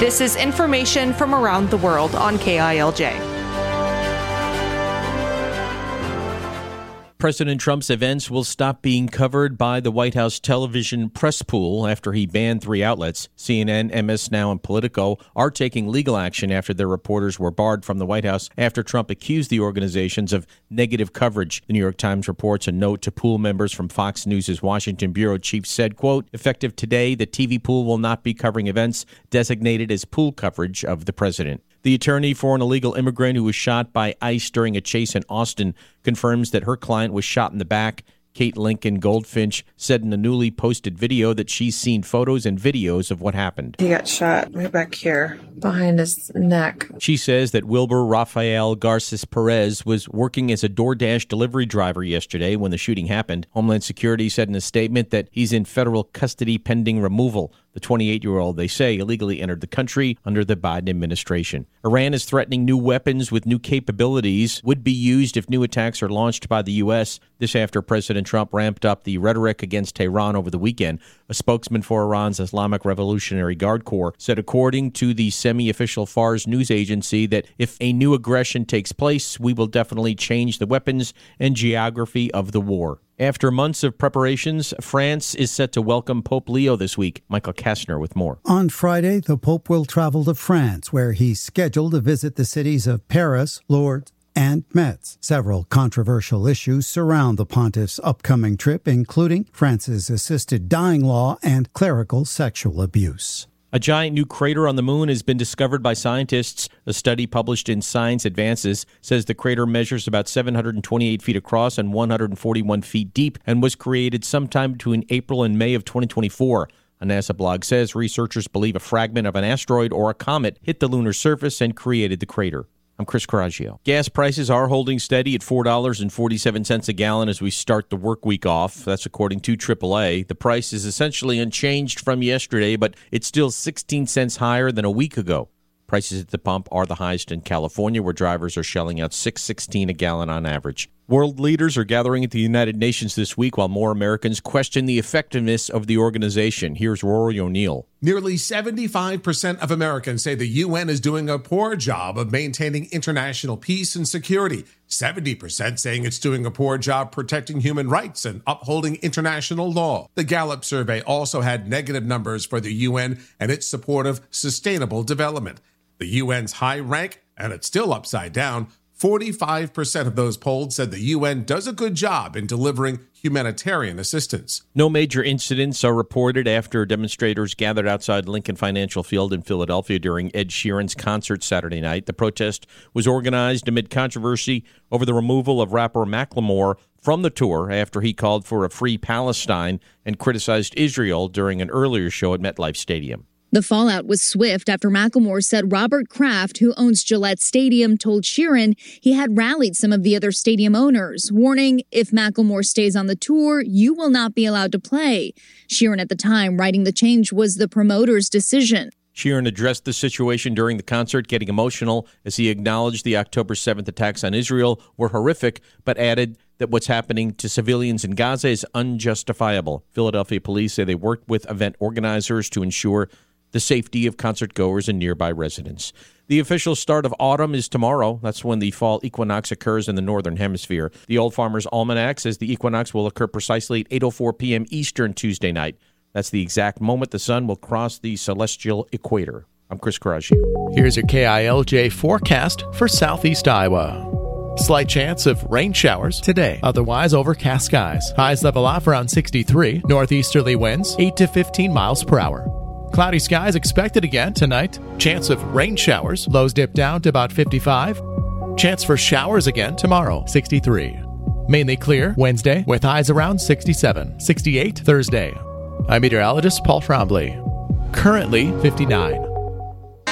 This is information from around the world on KILJ. President Trump's events will stop being covered by the White House television press pool after he banned 3 outlets. CNN, MS Now, and Politico are taking legal action after their reporters were barred from the White House after Trump accused the organizations of negative coverage. The New York Times reports a note to pool members from Fox News' Washington bureau chief said, quote, effective today, the TV pool will not be covering events designated as pool coverage of the president. The attorney for an illegal immigrant who was shot by ICE during a chase in Austin confirms that her client was shot in the back. Kate Lincoln Goldfinch said in a newly posted video that she's seen photos and videos of what happened. He got shot right back here, behind his neck. She says that Wilbur Rafael Garces Perez was working as a DoorDash delivery driver yesterday when the shooting happened. Homeland Security said in a statement that he's in federal custody pending removal. The 28-year-old, they say, illegally entered the country under the Biden administration. Iran is threatening new weapons with new capabilities would be used if new attacks are launched by the U.S. This after President Trump ramped up the rhetoric against Tehran over the weekend. A spokesman for Iran's Islamic Revolutionary Guard Corps said, according to the semi-official Fars news agency, that if a new aggression takes place, we will definitely change the weapons and geography of the war. After months of preparations, France is set to welcome Pope Leo this week. Michael Kastner with more. On Friday, the Pope will travel to France, where he's scheduled to visit the cities of Paris, Lourdes, and Metz. Several controversial issues surround the pontiff's upcoming trip, including France's assisted dying law and clerical sexual abuse. A giant new crater on the moon has been discovered by scientists. A study published in Science Advances says the crater measures about 728 feet across and 141 feet deep and was created sometime between April and May of 2024. A NASA blog says researchers believe a fragment of an asteroid or a comet hit the lunar surface and created the crater. I'm Chris Coraggio. Gas prices are holding steady at $4.47 a gallon as we start the work week off. That's according to AAA. The price is essentially unchanged from yesterday, but it's still 16 cents higher than a week ago. Prices at the pump are the highest in California, where drivers are shelling out $6.16 a gallon on average. World leaders are gathering at the United Nations this week while more Americans question the effectiveness of the organization. Here's Rory O'Neill. Nearly 75% of Americans say the UN is doing a poor job of maintaining international peace and security. 70% saying it's doing a poor job protecting human rights and upholding international law. The Gallup survey also had negative numbers for the UN and its support of sustainable development. The UN's high rank, and it's still upside down, 45% of those polled said the UN does a good job in delivering humanitarian assistance. No major incidents are reported after demonstrators gathered outside Lincoln Financial Field in Philadelphia during Ed Sheeran's concert Saturday night. The protest was organized amid controversy over the removal of rapper Macklemore from the tour after he called for a free Palestine and criticized Israel during an earlier show at MetLife Stadium. The fallout was swift after Macklemore said Robert Kraft, who owns Gillette Stadium, told Sheeran he had rallied some of the other stadium owners, warning if Macklemore stays on the tour, you will not be allowed to play. Sheeran at the time writing the change was the promoter's decision. Sheeran addressed the situation during the concert, getting emotional as he acknowledged the October 7th attacks on Israel were horrific, but added that what's happening to civilians in Gaza is unjustifiable. Philadelphia police say they worked with event organizers to ensure the safety of concertgoers and nearby residents. The official start of autumn is tomorrow. That's when the fall equinox occurs in the northern hemisphere. The Old Farmer's Almanac says the equinox will occur precisely at 8:04 p.m. Eastern Tuesday night. That's the exact moment the sun will cross the celestial equator. I'm Chris Coraggio. Here's your KILJ forecast for southeast Iowa. Slight chance of rain showers today. Otherwise, overcast skies. Highs level off around 63. Northeasterly winds 8 to 15 miles per hour. Cloudy skies expected again tonight. Chance of rain showers. Lows dip down to about 55. Chance for showers again tomorrow, 63. Mainly clear Wednesday with highs around 67. 68 Thursday. I'm meteorologist Paul Trombley. Currently 59.